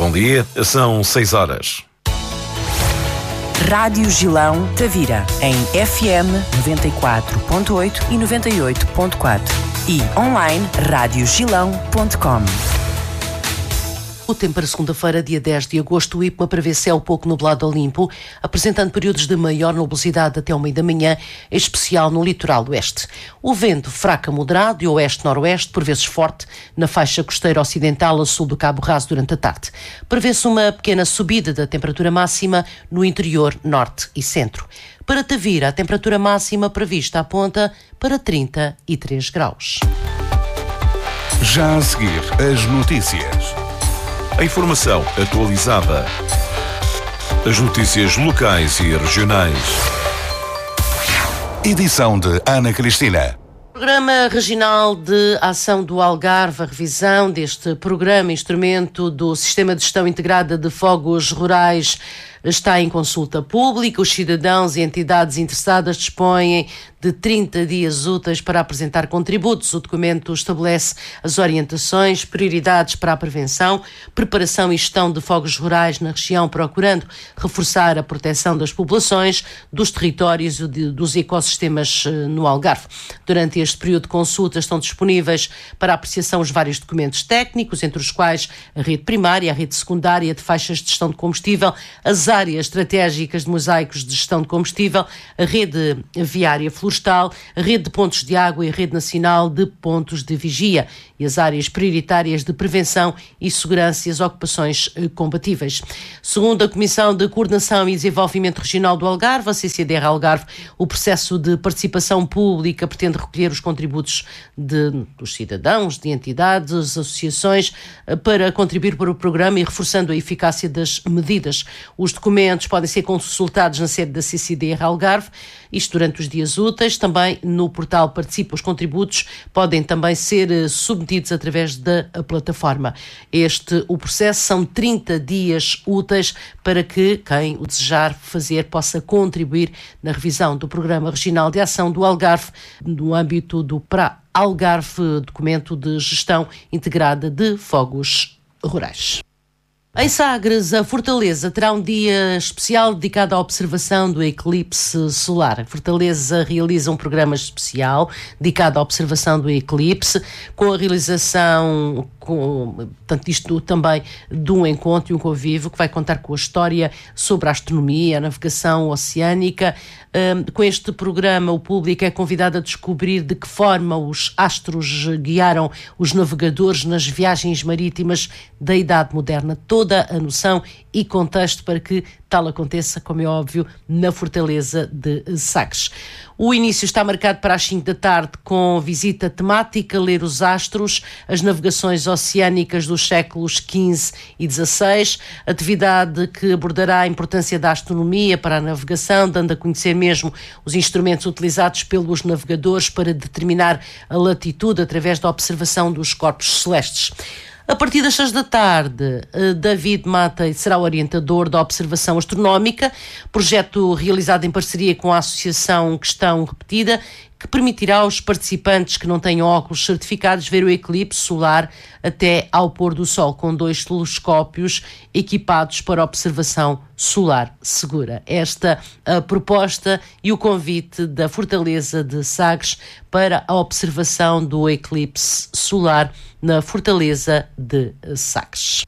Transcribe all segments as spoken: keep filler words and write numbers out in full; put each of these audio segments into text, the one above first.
Bom dia, são seis horas. Rádio Gilão Tavira, em F M noventa e quatro ponto oito e noventa e oito ponto quatro e online rádio gilão ponto com. O tempo para segunda-feira, dia dez de agosto, o IPMA prevê céu pouco nublado a limpo, apresentando períodos de maior nubosidade até ao meio da manhã, em especial no litoral oeste. O vento fraco a moderado e oeste-noroeste, por vezes forte, na faixa costeira ocidental a sul do Cabo Raso durante a tarde. Prevê-se uma pequena subida da temperatura máxima no interior, norte e centro. Para Tavira, a temperatura máxima prevista aponta para trinta e três graus. Já a seguir, as notícias. A informação atualizada. As notícias locais e regionais. Edição de Ana Cristina. Programa Regional de Ação do Algarve, a revisão deste programa, instrumento do Sistema de Gestão Integrada de Fogos Rurais, está em consulta pública. Os cidadãos e entidades interessadas dispõem de trinta dias úteis para apresentar contributos. O documento estabelece as orientações, prioridades para a prevenção, preparação e gestão de fogos rurais na região, procurando reforçar a proteção das populações, dos territórios e de, dos ecossistemas no Algarve. Durante este período de consulta estão disponíveis para apreciação os vários documentos técnicos, entre os quais a rede primária, a rede secundária de faixas de gestão de combustível, as áreas estratégicas de mosaicos de gestão de combustível, a rede viária florestal, a rede de pontos de água e a rede nacional de pontos de vigia e as áreas prioritárias de prevenção e segurança e as ocupações compatíveis. Segundo a Comissão de Coordenação e Desenvolvimento Regional do Algarve, a C C D R Algarve, o processo de participação pública pretende recolher os contributos de, dos cidadãos, de entidades, associações, para contribuir para o programa e reforçando a eficácia das medidas. Os documentos podem ser consultados na sede da C C D R Algarve, isto durante os dias úteis. Também no portal Participa. Os contributos podem também ser submetidos através da plataforma. Este, o processo, são trinta dias úteis para que quem o desejar fazer possa contribuir na revisão do Programa Regional de Ação do Algarve no âmbito do P R A Algarve, documento de gestão integrada de fogos rurais. Em Sagres, a Fortaleza terá um dia especial dedicado à observação do eclipse solar. A Fortaleza realiza um programa especial dedicado à observação do eclipse, com a realização, com, portanto, isto também de um encontro e um convívio que vai contar com a história sobre a astronomia, a navegação oceânica. Um, com este programa, o público é convidado a descobrir de que forma os astros guiaram os navegadores nas viagens marítimas da Idade Moderna. Toda a noção e contexto para que tal aconteça, como é óbvio, na Fortaleza de Sagres. O início está marcado para as cinco da tarde com visita temática, ler os astros, as navegações oceânicas dos séculos quinze e dezasseis, atividade que abordará a importância da astronomia para a navegação, dando a conhecer mesmo os instrumentos utilizados pelos navegadores para determinar a latitude através da observação dos corpos celestes. A partir das seis da tarde, David Mata será o orientador da observação astronómica, projeto realizado em parceria com a Associação Questão Repetida, que permitirá aos participantes que não tenham óculos certificados ver o eclipse solar até ao pôr do sol, com dois telescópios equipados para observação solar segura. Esta a proposta e o convite da Fortaleza de Sagres para a observação do eclipse solar na Fortaleza de Sagres.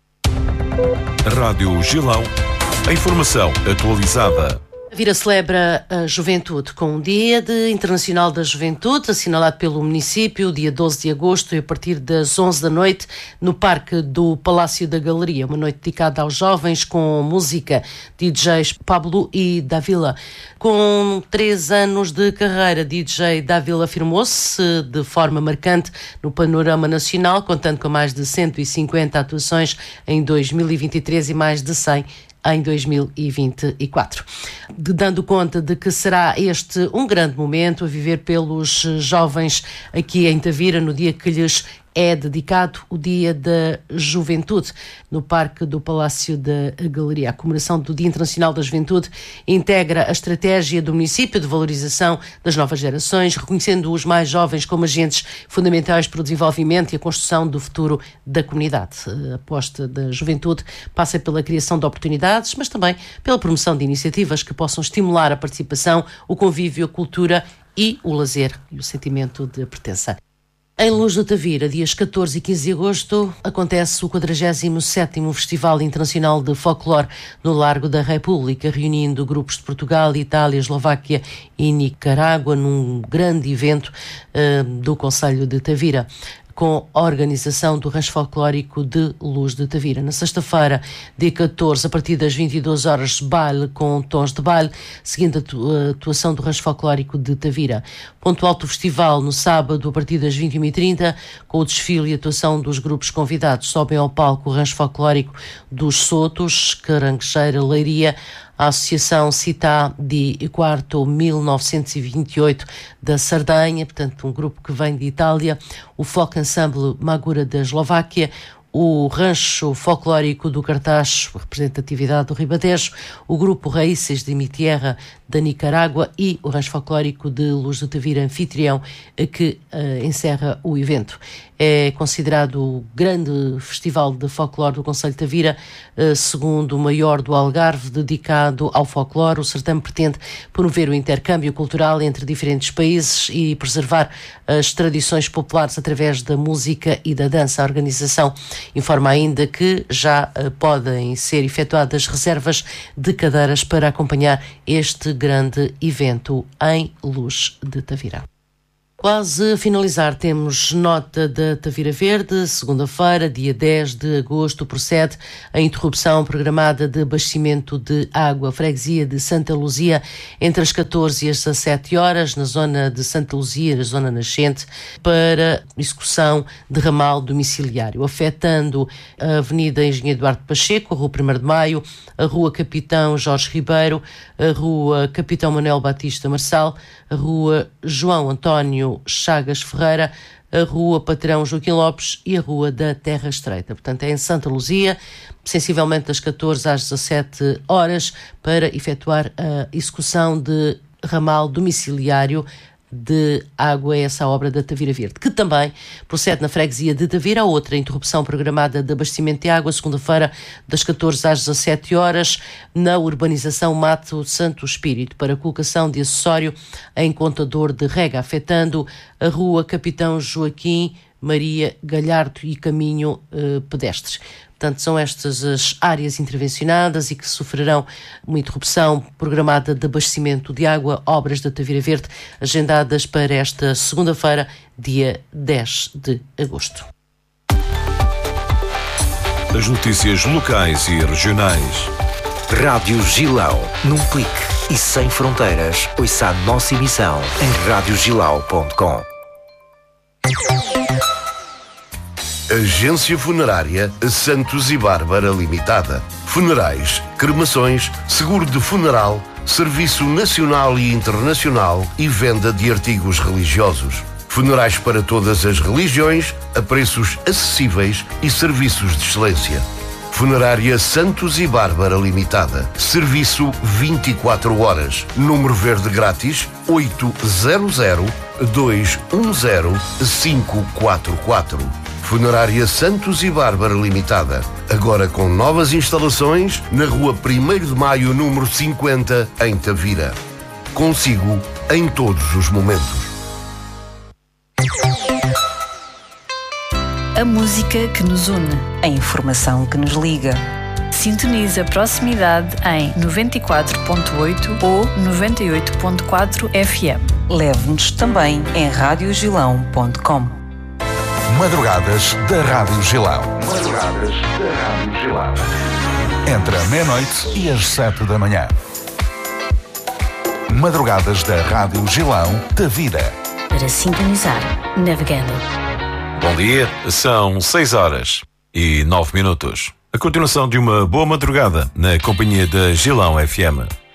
Rádio Gilão, a informação atualizada. Vira celebra a juventude com um dia de Internacional da Juventude, assinalado pelo município, dia doze de agosto, a partir das onze da noite, no Parque do Palácio da Galeria. Uma noite dedicada aos jovens, com música, D Js Pablo e Davila. Com três anos de carreira, D J Davila afirmou-se de forma marcante no panorama nacional, contando com mais de cento e cinquenta atuações em dois mil e vinte e três e mais de cem em dois mil e vinte e quatro. De, dando conta de que será este um grande momento a viver pelos jovens aqui em Tavira, no dia que lhes é dedicado o Dia da Juventude no Parque do Palácio da Galeria. A comemoração do Dia Internacional da Juventude integra a estratégia do município de valorização das novas gerações, reconhecendo os mais jovens como agentes fundamentais para o desenvolvimento e a construção do futuro da comunidade. A aposta da juventude passa pela criação de oportunidades, mas também pela promoção de iniciativas que possam estimular a participação, o convívio, a cultura e o lazer e o sentimento de pertença. Em Luz do Tavira, dias catorze e quinze de agosto, acontece o quadragésimo sétimo Festival Internacional de Folclore no Largo da República, reunindo grupos de Portugal, Itália, Eslováquia e Nicarágua num grande evento uh, do Concelho de Tavira, com a organização do Rancho Folclórico de Luz de Tavira. Na sexta-feira, dia catorze, a partir das vinte e duas horas, baile com tons de baile, seguindo a atuação do Rancho Folclórico de Tavira. Ponto alto do festival, no sábado, a partir das vinte e uma e trinta, com o desfile e atuação dos grupos convidados. Sobem ao palco o Rancho Folclórico dos Sotos, Caranguejeira, Leiria, a Associação Città di Quarto mil novecentos e vinte e oito da Sardenha, portanto um grupo que vem de Itália, o Folk Ensemble Magura da Eslováquia, o Rancho Folclórico do Cartacho, representatividade do Ribatejo, o grupo Raíces de Mi Tierra da Nicarágua e o Rancho Folclórico de Luz do Tavira, anfitrião, que uh, encerra o evento. É considerado o grande festival de folclore do Concelho de Tavira, uh, segundo o maior do Algarve, dedicado ao folclore. O certame pretende promover o intercâmbio cultural entre diferentes países e preservar as tradições populares através da música e da dança. A organização informa ainda que já uh, podem ser efetuadas reservas de cadeiras para acompanhar este grande evento em Luz de Tavira. Quase a finalizar, temos nota da Tavira Verde. Segunda-feira, dia dez de agosto, procede a interrupção programada de abastecimento de água. Freguesia de Santa Luzia, entre as catorze e as dezassete horas, na zona de Santa Luzia, na zona nascente, para execução de ramal domiciliário, afetando a Avenida Engenheiro Eduardo Pacheco, a Rua primeiro de Maio, a Rua Capitão Jorge Ribeiro, a Rua Capitão Manuel Batista Marçal, a Rua João António Chagas Ferreira, a Rua Patrão Joaquim Lopes e a Rua da Terra Estreita. Portanto, é em Santa Luzia, sensivelmente das catorze às dezassete horas, para efetuar a execução de ramal domiciliário de água. É essa obra da Tavira Verde, que também procede na freguesia de Tavira. A outra interrupção programada de abastecimento de água, segunda-feira, das catorze às dezassete horas, na urbanização Mato Santo Espírito, para colocação de acessório em contador de rega, afetando a Rua Capitão Joaquim Maria Galhardo e caminho eh, pedestres. Portanto, são estas as áreas intervencionadas e que sofrerão uma interrupção programada de abastecimento de água, obras da Tavira Verde, agendadas para esta segunda-feira, dia dez de agosto. As notícias locais e regionais. Rádio Gilão, num clique e sem fronteiras. Ouça a nossa emissão em rádio gilau ponto com. Agência Funerária Santos e Bárbara Limitada. Funerais, cremações, seguro de funeral, serviço nacional e internacional e venda de artigos religiosos. Funerais para todas as religiões, a preços acessíveis e serviços de excelência. Funerária Santos e Bárbara Limitada. Serviço vinte e quatro horas. Número verde grátis oito zero zero, dois um zero, cinco quatro quatro. Funerária Santos e Bárbara Limitada. Agora com novas instalações na Rua primeiro de Maio, número cinquenta, em Tavira. Consigo em todos os momentos. A música que nos une. A informação que nos liga. Sintoniza a proximidade em noventa e quatro ponto oito ou noventa e oito ponto quatro F M. Leve-nos também em rádio gilão ponto com. Madrugadas da Rádio Gilão. Madrugadas da Rádio Gilão. Entre a meia-noite e as sete da manhã. Madrugadas da Rádio Gilão, Tavira. Para sintonizar, navegando. Bom dia, são seis horas e nove minutos. A continuação de uma boa madrugada na companhia da Gilão F M.